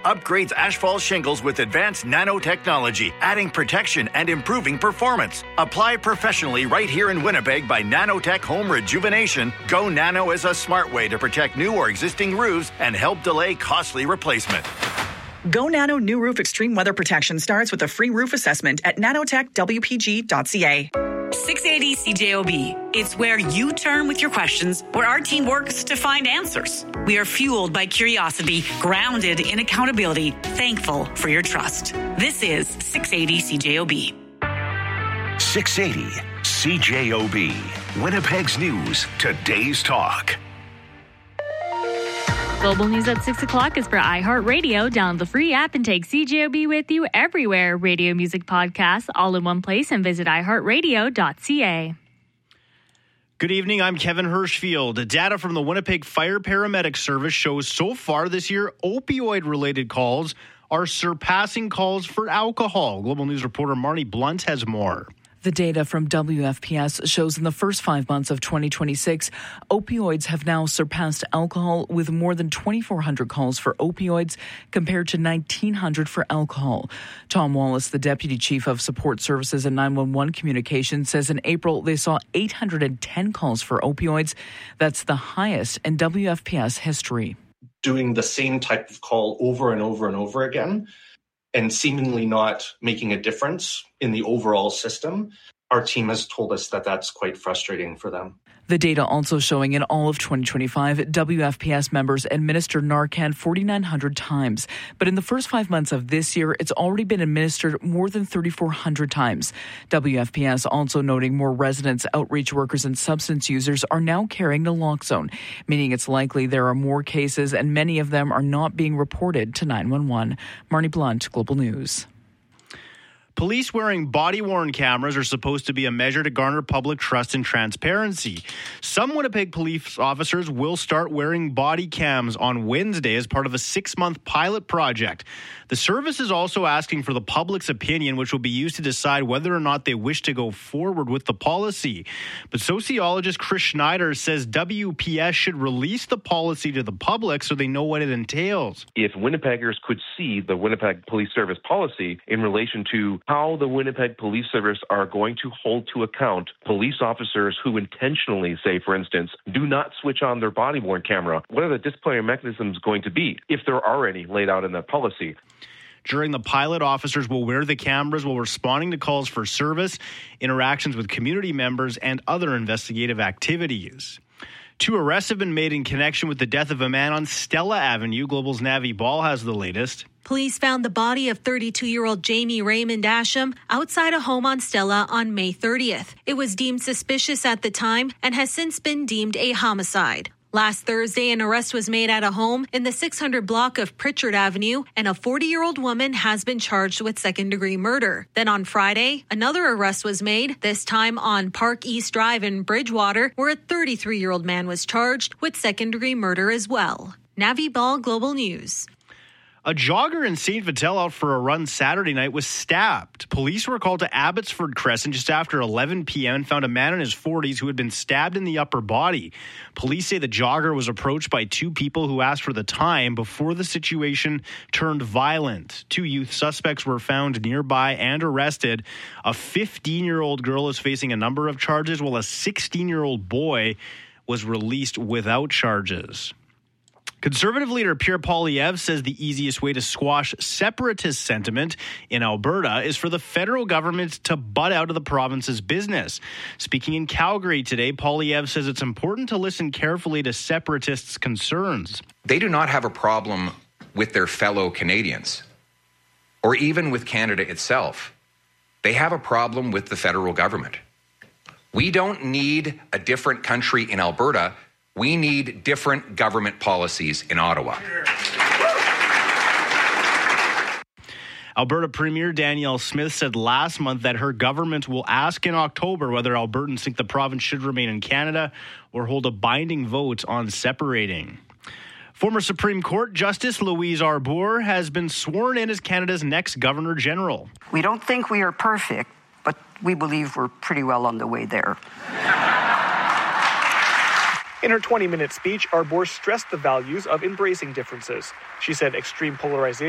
upgrades asphalt shingles with advanced nanotechnology, adding protection and improving performance. Apply professionally right here in Winnipeg by Nanotech Home Rejuvenation. Go Nano is a smart way to protect new or existing roofs and help delay costly replacement. Go Nano New Roof Extreme Weather Protection starts with a free roof assessment at nanotechwpg.ca. 680 CJOB. It's where you turn with your questions, where our team works to find answers. We are fueled by curiosity, grounded in accountability, thankful for your trust. This is 680 CJOB. 680 CJOB. Winnipeg's News, today's talk. Global News at 6 o'clock is for iHeartRadio. Download the free app and take CJOB with you everywhere. Radio music podcasts all in one place, and visit iHeartRadio.ca. Good evening, I'm Kevin Hirschfield. Data from the Winnipeg Fire Paramedic Service shows so far this year, opioid-related calls are surpassing calls for alcohol. Global News reporter Marnie Blunt has more. The data from WFPS shows in the first 5 months of 2026, opioids have now surpassed alcohol with more than 2,400 calls for opioids compared to 1,900 for alcohol. Tom Wallace, the Deputy Chief of Support Services and 911 Communications, says in April they saw 810 calls for opioids. That's the highest in WFPS history. Doing the same type of call over and over and over again, and seemingly not making a difference in the overall system, our team has told us that that's quite frustrating for them. The data also showing in all of 2025, WFPS members administered Narcan 4,900 times. But in the first 5 months of this year, it's already been administered more than 3,400 times. WFPS also noting more residents, outreach workers, and substance users are now carrying naloxone, meaning it's likely there are more cases and many of them are not being reported to 911. Marnie Blunt, Global News. Police wearing body-worn cameras are supposed to be a measure to garner public trust and transparency. Some Winnipeg police officers will start wearing body cams on Wednesday as part of a 6-month pilot project. The service is also asking for the public's opinion, which will be used to decide whether or not they wish to go forward with the policy. But sociologist Chris Schneider says WPS should release the policy to the public so they know what it entails. If Winnipeggers could see the Winnipeg Police Service policy in relation to how the Winnipeg Police Service are going to hold to account police officers who intentionally, say, for instance, do not switch on their body-worn camera, what are the disciplinary mechanisms going to be, if there are any laid out in that policy? During the pilot, officers will wear the cameras while responding to calls for service, interactions with community members, and other investigative activities. 2 arrests have been made in connection with the death of a man on Stella Avenue. Global's Navi Ball has the latest. Police found the body of 32-year-old Jamie Raymond Asham outside a home on Stella on May 30th. It was deemed suspicious at the time and has since been deemed a homicide. Last Thursday, an arrest was made at a home in the 600 block of Pritchard Avenue, and a 40-year-old woman has been charged with second-degree murder. Then on Friday, another arrest was made, this time on Park East Drive in Bridgewater, where a 33-year-old man was charged with second-degree murder as well. Navi Ball, Global News. A jogger in St. Vital out for a run Saturday night was stabbed. Police were called to Abbotsford Crescent just after 11 p.m. and found a man in his 40s who had been stabbed in the upper body. Police say the jogger was approached by 2 people who asked for the time before the situation turned violent. 2 youth suspects were found nearby and arrested. A 15-year-old girl is facing a number of charges, while a 16-year-old boy was released without charges. Conservative leader Pierre Poilievre says the easiest way to squash separatist sentiment in Alberta is for the federal government to butt out of the province's business. Speaking in Calgary today, Poilievre says it's important to listen carefully to separatists' concerns. They do not have a problem with their fellow Canadians or even with Canada itself. They have a problem with the federal government. We don't need a different country in Alberta. We need different government policies in Ottawa. Alberta Premier Danielle Smith said last month that her government will ask in October whether Albertans think the province should remain in Canada or hold a binding vote on separating. Former Supreme Court Justice Louise Arbour has been sworn in as Canada's next Governor General. We don't think we are perfect, but we believe we're pretty well on the way there. In her 20-minute speech, Arbour stressed the values of embracing differences. She said extreme polarization